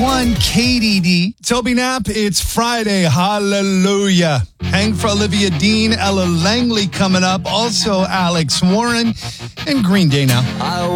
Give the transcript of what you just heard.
1, KDD. Toby Knapp, it's Friday. Hallelujah. Hang for Olivia Dean, Ella Langley coming up. Also, Alex Warren and Green Day now.